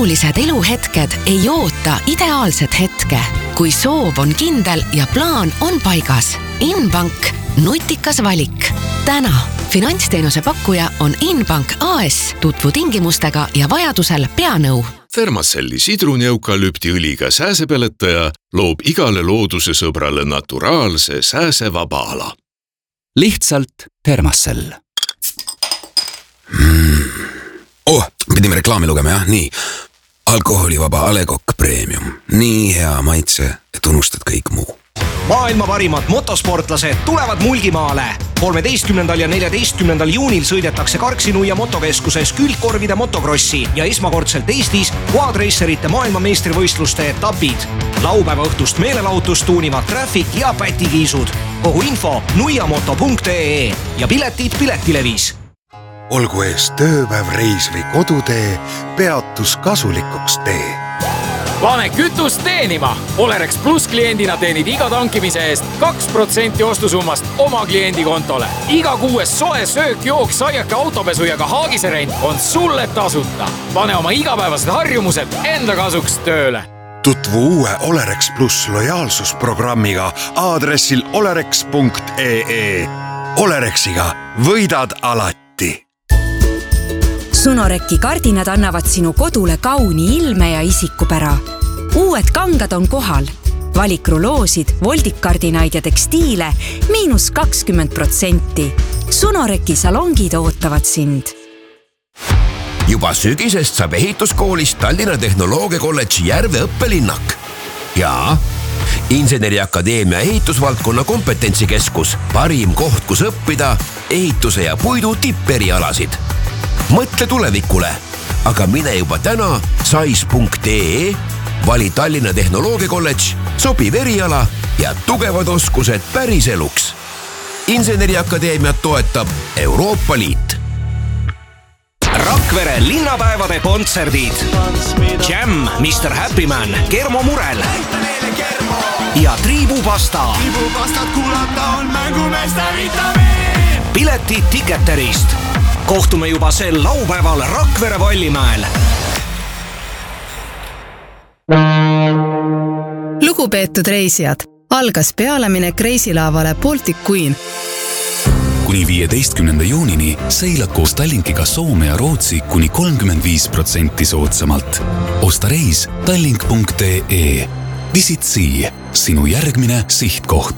olulised eluhetked ei oota ideaalset hetke. Kui soov on kindel ja plaan on paigas. Inbank, nutikas valik. Täna finantsteenuse pakkuja on Inbank AS. Tutvu tingimustega ja vajadusel peanõu. Thermacelli sidruneukalüptiõliga sääsepeletaja loob igale looduse sõbrale naturaalse sääsevaba ala. Lihtsalt Thermacell. Pidime reklaami lugema, jah? Nii. Alkoholivaba Alekokk Premium. Nii hea maitse, et unustad kõik muu. Maailma parimad motosportlased tulevad Mulgimaale. 13. ja 14. juunil sõidetakse Karksinuia motokeskuses külgkorvide motokrossi ja esmakordselt Eestis quadracerite maailmameistrivõistluste etapid. Laupäeva õhtust meelelahutust tuunivad Traffic ja Pätikiisud. Kogu info nuiamoto.ee ja piletid Piletilevis. Olgu ees tööpäev, reis või kodutee, peatus kasulikuks tee. Pane kütust teenima! Olerex Plus kliendina teenid iga tankimise eest 2% ostusummast oma kliendi kontole. Iga kuues soe söök, jook, saiake, autopesu ja ka haagiserent on sulle tasuta. Pane oma igapäevased harjumused enda kasuks tööle. Tutvu uue Olerex Plus lojaalsusprogrammiga aadressil olerex.ee. Olerexiga võidad alati. Sunoreki kardinad annavad sinu kodule kauni ilme ja isikupära. Uued kangad on kohal. Valik ruloosid, voldikkardinaid ja tekstiile -20%. Sunoreki salongid ootavad sind. Juba sügisest saab ehituskoolist Tallinna Tehnoloogiakolledži Järve õppelinnak. Ja Inseneriakadeemia ehitusvaldkonna kompetentsikeskus, parim koht, kus õppida ehituse ja puidu tipperialasid. Mõtle tulevikule, aga mine juba täna sais.ee, vali Tallinna Tehnoloogiakolledž, sobiv eriala ja tugevad oskused päris eluks. Inseneriakadeemiat toetab Euroopa Liit. Rakvere linnapäevade kontserdid. Jam, Mr. Happy Man, Kermo Murel ja Triibupasta. Triibupastat kuulata on mängumeeste vitamiin. Piletid Ticketerist. Kohtume juba sel laupäeval Rakvere Vallimäel. Lugupeetud reisijad, algas pealeminek reisilaavale Baltic Queen. Kuni 15. juunini seilad koos Tallinkiga Soome ja Rootsi kuni 35% soodsamalt. Osta reis tallink.ee. Visit Sea, sinu järgmine sihtkoht.